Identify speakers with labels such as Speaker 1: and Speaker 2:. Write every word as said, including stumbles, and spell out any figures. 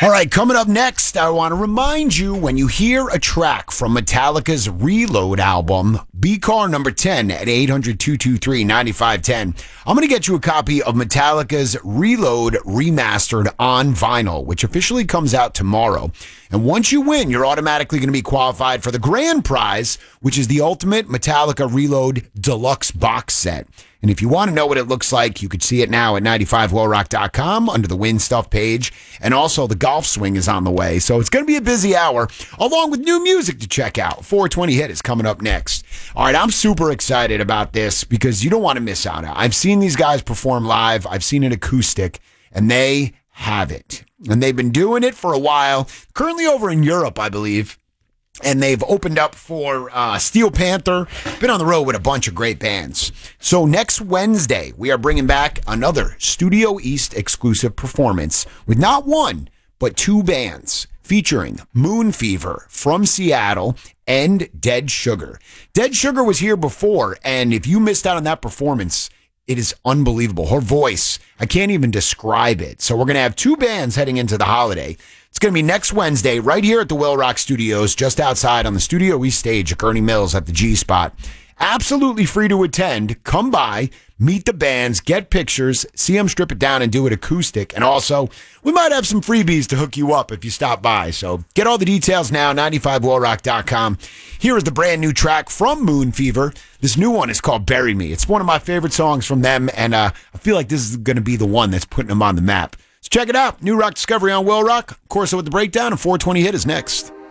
Speaker 1: All right, coming up next, I want to remind you when you hear a track from Metallica's Reload album, be caller number ten at eight hundred, two two three, nine five one zero. I'm going to get you a copy of Metallica's Reload Remastered on vinyl, which officially comes out tomorrow. And once you win, you're automatically going to be qualified for the grand prize, which is the ultimate Metallica Reload Deluxe box set. And if you want to know what it looks like, you could see it now at nine five well rock dot com under the Win Stuff page. And also the golf swing is on the way. So it's going to be a busy hour, along with new music to check out. four twenty Hit is coming up next. All right, I'm super excited about this because you don't want to miss out. I've seen these guys perform live. I've seen it acoustic, and they have it. And they've been doing it for a while, currently over in Europe, I believe. And they've opened up for uh, Steel Panther, been on the road with a bunch of great bands. So next Wednesday, we are bringing back another Studio East exclusive performance with not one, but two bands featuring Moon Fever from Seattle and Dead Sugar. Dead Sugar was here before, and if you missed out on that performance, it is unbelievable. Her voice, I can't even describe it. So we're going to have two bands heading into the holiday. It's going to be next Wednesday right here at the Will Rock Studios, just outside on the Studio East stage at Gurney Mills at the G-Spot. Absolutely free to attend. Come by, meet the bands, get pictures, see them strip it down and do it acoustic. And also, we might have some freebies to hook you up if you stop by. So get all the details now, nine five well rock dot com. Here is the brand new track from Moon Fever. This new one is called Bury Me. It's one of my favorite songs from them, and uh, I feel like this is going to be the one that's putting them on the map. So check it out. New Rock Discovery on Will Rock. Of course, with the breakdown, and four twenty Hit is next.